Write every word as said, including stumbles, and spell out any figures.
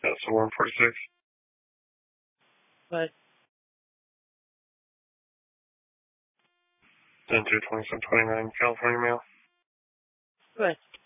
That's the one forty-six. What? Then two twenty-seven twenty-nine, California mail. What?